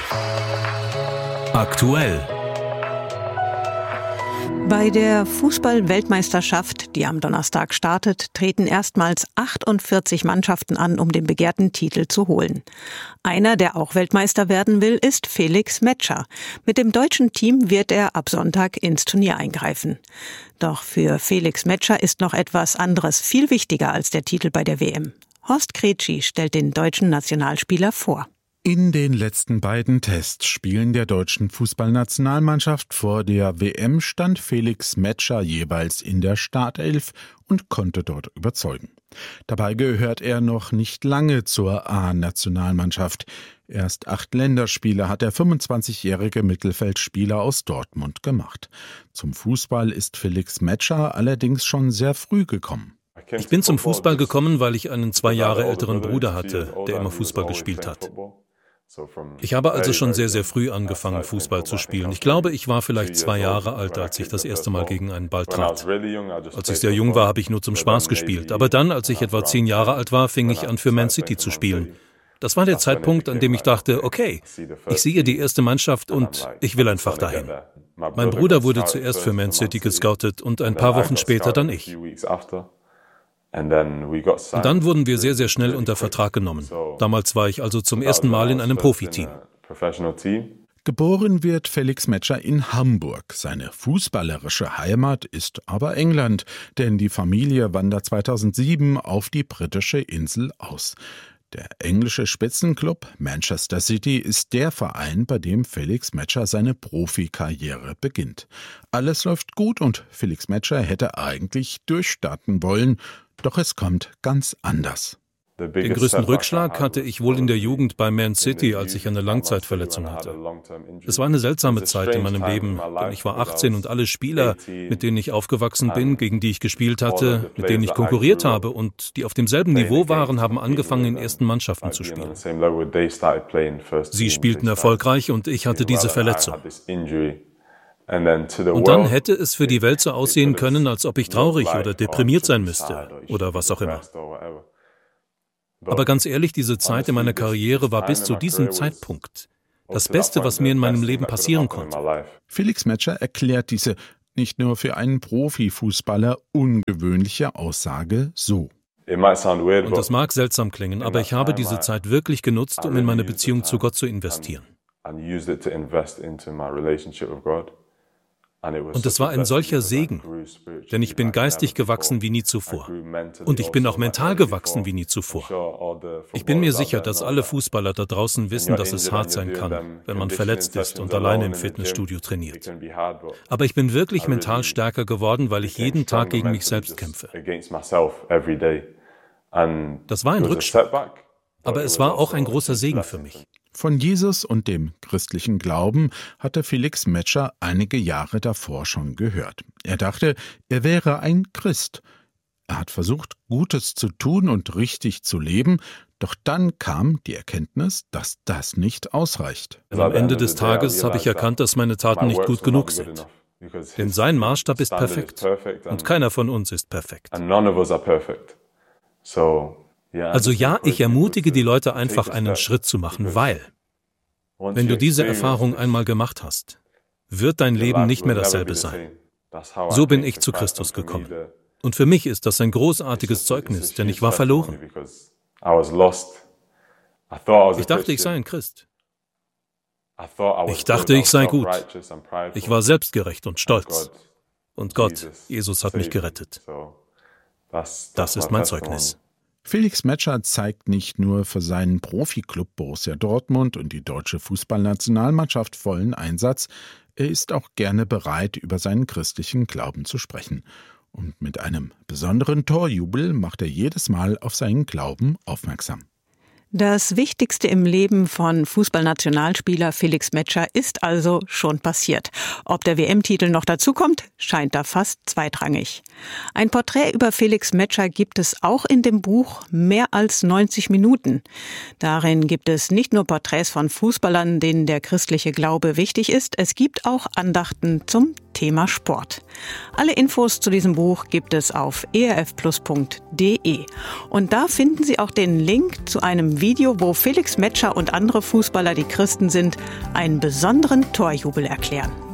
Aktuell. Bei der Fußball-Weltmeisterschaft, die am Donnerstag startet, treten erstmals 48 Mannschaften an, um den begehrten Titel zu holen. Einer, der auch Weltmeister werden will, ist Felix Metscher. Mit dem deutschen Team wird er ab Sonntag ins Turnier eingreifen. Doch für Felix Metscher ist noch etwas anderes viel wichtiger als der Titel bei der WM. Horst Kretschi stellt den deutschen Nationalspieler vor. In den letzten beiden Testspielen der deutschen Fußballnationalmannschaft vor der WM stand Felix Metscher jeweils in der Startelf und konnte dort überzeugen. Dabei gehört er noch nicht lange zur A-Nationalmannschaft. Erst 8 Länderspiele hat der 25-jährige Mittelfeldspieler aus Dortmund gemacht. Zum Fußball ist Felix Metscher allerdings schon sehr früh gekommen. Ich bin zum Fußball gekommen, weil ich einen 2 Jahre älteren Bruder hatte, der immer Fußball gespielt hat. Ich habe also schon sehr, sehr früh angefangen, Fußball zu spielen. Ich glaube, ich war vielleicht 2 Jahre alt, als ich das erste Mal gegen einen Ball trat. Als ich sehr jung war, habe ich nur zum Spaß gespielt. Aber dann, als ich etwa 10 Jahre alt war, fing ich an, für Man City zu spielen. Das war der Zeitpunkt, an dem ich dachte, okay, ich sehe die erste Mannschaft und ich will einfach dahin. Mein Bruder wurde zuerst für Man City gescoutet und ein paar Wochen später dann ich. Und dann wurden wir sehr, sehr schnell unter Vertrag genommen. Damals war ich also zum ersten Mal in einem Profiteam. Geboren wird Felix Metscher in Hamburg. Seine fußballerische Heimat ist aber England, denn die Familie wandert 2007 auf die britische Insel aus. Der englische Spitzenklub Manchester City ist der Verein, bei dem Felix Metscher seine Profikarriere beginnt. Alles läuft gut und Felix Metscher hätte eigentlich durchstarten wollen, doch es kommt ganz anders. Den größten Rückschlag hatte ich wohl in der Jugend bei Man City, als ich eine Langzeitverletzung hatte. Es war eine seltsame Zeit in meinem Leben, denn ich war 18 und alle Spieler, mit denen ich aufgewachsen bin, gegen die ich gespielt hatte, mit denen ich konkurriert habe und die auf demselben Niveau waren, haben angefangen, in ersten Mannschaften zu spielen. Sie spielten erfolgreich und ich hatte diese Verletzung. Und dann hätte es für die Welt so aussehen können, als ob ich traurig oder deprimiert sein müsste oder was auch immer. Aber ganz ehrlich, diese Zeit in meiner Karriere war bis zu diesem Zeitpunkt das Beste, was mir in meinem Leben passieren konnte. Felix Metscher erklärt diese nicht nur für einen Profifußballer ungewöhnliche Aussage so. Und das mag seltsam klingen, aber ich habe diese Zeit wirklich genutzt, um in meine Beziehung zu Gott zu investieren. Und es war ein solcher Segen, denn ich bin geistig gewachsen wie nie zuvor. Und ich bin auch mental gewachsen wie nie zuvor. Ich bin mir sicher, dass alle Fußballer da draußen wissen, dass es hart sein kann, wenn man verletzt ist und alleine im Fitnessstudio trainiert. Aber ich bin wirklich mental stärker geworden, weil ich jeden Tag gegen mich selbst kämpfe. Das war ein Rückschlag, aber es war auch ein großer Segen für mich. Von Jesus und dem christlichen Glauben hatte Felix Metscher einige Jahre davor schon gehört. Er dachte, er wäre ein Christ. Er hat versucht, Gutes zu tun und richtig zu leben, doch dann kam die Erkenntnis, dass das nicht ausreicht. Am Ende des Tages habe ich erkannt, dass meine Taten nicht gut genug sind. Denn sein Maßstab ist perfekt und keiner von uns ist perfekt. Also ja, ich ermutige die Leute einfach einen Schritt zu machen, weil, wenn du diese Erfahrung einmal gemacht hast, wird dein Leben nicht mehr dasselbe sein. So bin ich zu Christus gekommen. Und für mich ist das ein großartiges Zeugnis, denn ich war verloren. Ich dachte, ich sei ein Christ. Ich dachte, ich sei gut. Ich war selbstgerecht und stolz. Und Gott, Jesus hat mich gerettet. Das ist mein Zeugnis. Felix Metscher zeigt nicht nur für seinen Profiklub Borussia Dortmund und die deutsche Fußballnationalmannschaft vollen Einsatz, er ist auch gerne bereit, über seinen christlichen Glauben zu sprechen. Und mit einem besonderen Torjubel macht er jedes Mal auf seinen Glauben aufmerksam. Das Wichtigste im Leben von Fußballnationalspieler Felix Metscher ist also schon passiert. Ob der WM-Titel noch dazukommt, scheint da fast zweitrangig. Ein Porträt über Felix Metscher gibt es auch in dem Buch Mehr als 90 Minuten. Darin gibt es nicht nur Porträts von Fußballern, denen der christliche Glaube wichtig ist, es gibt auch Andachten zum Thema Sport. Alle Infos zu diesem Buch gibt es auf erfplus.de. Und da finden Sie auch den Link zu einem Video, wo Felix Metscher und andere Fußballer, die Christen sind, einen besonderen Torjubel erklären.